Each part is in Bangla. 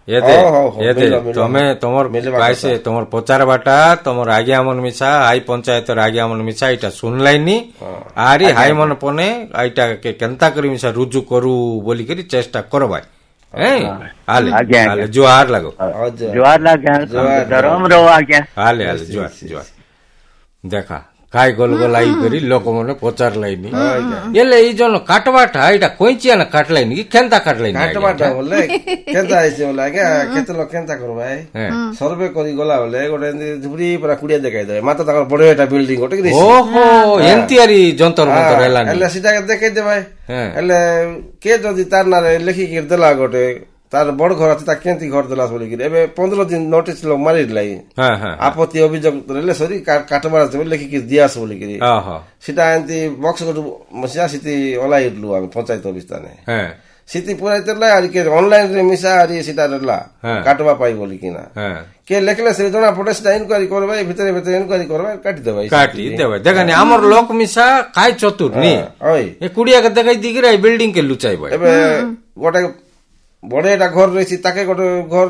ତମେ ତମର କାଇସେ ତମର ପଚାରବାଟା ତମର ଆଜ୍ଞା ମନ ମିଶା ହାଇ ପଞ୍ଚାୟତର ଆଜ୍ଞା ମନ ମିଶା ଏଇଟା ଶୁଣଲାଇନି ଆରି ହାଇ ମନ ପନେ ଏଇଟା କେନ୍ତା କରି ମିଶା ରୁଜୁ କରୁ ବୋଲିକରି ଚେଷ୍ଟା କର ଭାଇ ଜୁହାର ଲାଗो ଜୁହାର ଦେଖା ଖାଇ ଗଲ ଗলাই କରି ଲୋକମାନେ ପଚାରଲାଇନି ହେଲେ ଏଇ ଜନ କାଟବାଟା ଏଇଟା କଇଁଚିଆ ନା କାଟଲାଇନି କି କେନ୍ତା କାଟଲାଇନି କାଟବାଟା ବୋଲେ କେନ୍ତା ହେଇଛି ବୋଲେ ଆଜ୍ଞା କେତେ ଲୋକ କେନ୍ତା କରବା ସର୍ଭେ କରି ଗଲା ବୋଲେ ଗୋଟେ ଏମିତି ଝୁରି ପୁରା କୁଡିଆ ଦେଖାଇ ଦେବେ ମାତ୍ର ତାଙ୍କର ବଡ ଏଟା ବିଲ୍ଡିଂ ଗୋଟେ ଓହୋ ଏମିତିଆରି ଯନ୍ତର ମନ୍ତର ହେଲାନି ହେଲେ ସେଟା ଦେଖେଇ ଦେବେ ହେଲେ କିଏ ଯଦି ତାର ନାଁରେ ଲେଖିକି ଦେଲା ଗୋଟେ ତାର ବଡ ଘର ଅଛି ତା କେମିତି ଘର ଦେଲା ବୋଲିକିରି ଏବେ 15 ଦିନ ନୋଟିସ ମାରିଲା ଆପତ୍ତି ଅଭିଯୋଗ ଦେଲେ ସରି କାଟବାର ଅଛି ବୋଲି ଲେଖିକି ଦିଆସ ବୋଲିକିରି ସେଟା ଏମିତି ବକ୍ସ ଗୋଟେ ସେଠି ଓହ୍ଲାଇଲୁ ଆମେ ପଞ୍ଚାୟତ ଅଫିସ ତାନେ ସେଠି ପୁରାଇ ଦେଲା ଆରି ଅନଲାଇନ ରେ ମିଶା ଆରି ସେଟା ଦେଲା କାଟବା ପାଇ ବୋଲିକିନା କିଏ ଲେଖିଲେ ସେ ଜଣା ପଡେ ସେଟା ଇନକ୍ୱାରି କରବା ଭିତରେ ଭିତରେ ଇନକ୍ୱାରି କରବା କାଟିଦେବା ଦେଖାନି ଆମର ଲୋକ ମିଶା କାଇ ଚତୁର ନି ଏ କୁଡିଆ ଦେଖାଇ ଦିକିରି ବିଲ୍ଡିଂ କେ ଲୁଚାଇବ ଏବେ ଗୋଟେ ବଡେଟା ଘର ରହିଛି ତାକେ ଗୋଟେ ଘର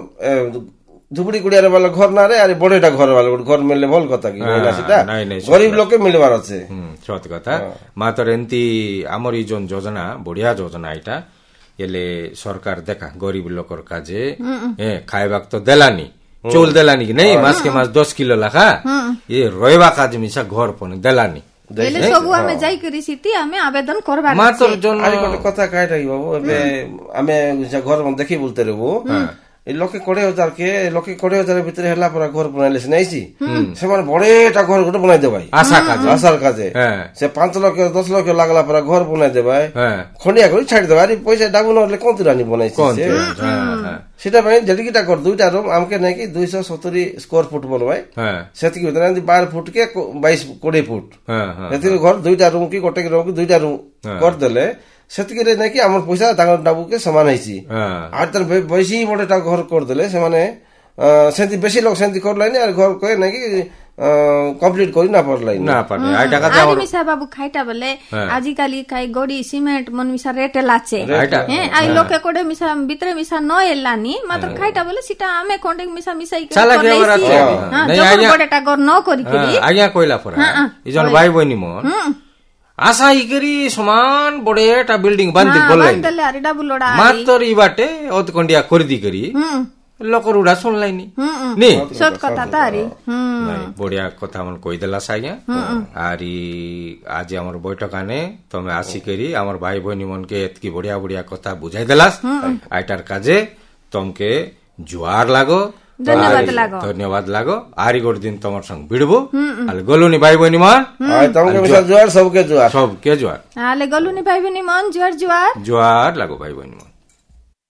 ଝୁପଡି କୁଡିଆରେ ବାଲା ଘର ନା ରେ ଆରେ ବଡେଟା ଘର ବାଲା ଗୋଟେ ଘର ମିଳିଲେ ଭଲ କଥା କି ସେଟା ଗରିବ ଲୋକେ ମିଳିବାର ଅଛି ସତ କଥା ମାତ୍ର ଏମିତି ଆମର ଏଇ ଯୋନ ଯୋଜନା ବଢିଆ ଯୋଜନା ଏଇଟା ହେଲେ ସରକାର ଦେଖା ଗରିବ ଲୋକର କାଜେ ଖାଇବାକୁ ତ ଦେଲାନି ଚଉଲ ଦେଲାନି କି ନାଇଁ ମାସ କେ ମାସ 10 କିଲୋ ଲେଖା ଏ ରହିବା କାଜେ ମିଶା ଘର ପନେ ଦେଲାନି ସବୁ ଆମେ ଯାଇକରି ସିଟି ଆମେ ଆବେଦନ କରବା ଗୋଟେ କଥା କାଇଟା କି ବାବୁ ଏବେ ଆମେ ଘର ଦେଖି ବୁଲତେ ରହିବୁ ଲୋକେ 20,000 କେ ଲୋକେ 20,000 ଭିତରେ ହେଲା ପରା ଘର ବନାଇଲେ ସେ ନାଇଛି ସେମାନେ ବଡେଟା ଘର ଗୋଟେ ବନାଇ ଦେବା ଆଶାର କାଜେ ସେ 5 ଲକ୍ଷ 10 ଲକ୍ଷ ଲାଗଲା ପରା ଘର ବନାଇ ଦେବା ଖଣ୍ଡିଆ କରି ଛାଡିଦେବା ଆରେ ପଇସା ଡାବୁ ନହେଲେ କଣ ତୁରାନି ବନାଇଛି ସେଟା ପାଇଁ ଯେତିକିଟା ଘର ଦୁଇଟା ରୁମ୍ ଆମକେ ନାଇକି 270 ସ୍କୋୟାର ଫୁଟ ବନବାଇ ସେତିକି ଭିତରେ 12 ଫୁଟ କେ 22-20 ଫୁଟ ସେତିକି ଘର ଦୁଇଟା ରୁମ୍ କି ଗୋଟେ ରୁମ୍ କି ଦୁଇଟା ରୁମ୍ କରିଦେଲେ ସେତିକି ନାଇକି ଆମର ପଇସା ତାଙ୍କର ଡାବୁକେ ସମାନ ହେଇଛି ଆଉ ତାର ବେଶୀ ବଡଟା ଘର କରିଦେଲେ ସେମାନେ ସେମିତି ବେଶୀ ଲୋକ ସେମିତି କରଲାନି ଆଉ ଘର କହେ ନାଇକି କମ୍ପ୍ଲିଟ କରି ନା ପଡଲାନି ବାବୁ ଖାଇଟା ବୋଲେ ଆଜିକାଲି ଖାଇ গড়ি সিমেন্ট মন মিশা রেট লাছে আই লোকে কোডে মিশা ভিতরে মিশা ন এলানি মাত্র খাইটা বলে সেটা আমি কোন্ডে মিশা মিশাই করে দেইছি যখন বড়টা গর ন করি আজ্ঞা কইলা পরা ইজন ভাই বইনি মন আশা ইকরি সমান বড়েটা বিল্ডিং বান্ধি বললাই মাত্র ই বাটে অত কন্ডিয়া করে দি করি লোকর উড়া শুনলাইনি নি সত কথা তারি বড়িয়া কথা মন কই দেলা সাইয়া আরি আজ আমার বৈঠকানে তুমি আসি করি আমার ভাই বইনি মনকে এতকি বড়িয়া বড়িয়া কথা বুঝাই দেলাস আইটার কাজে তোমাকে জুয়ার লাগো ধন্যবাদ লাগো আরি গোট দিন তোমার সঙ্গে ভিড়বো আলে গলুনি ভাই বইনি মন জুয়ার সবকে জুয়ার সবকে জুয়ার আলে গলুনি ভাই বইনি মন জুয়ার জুয়ার জুয়ার লাগো ভাই বইনি মন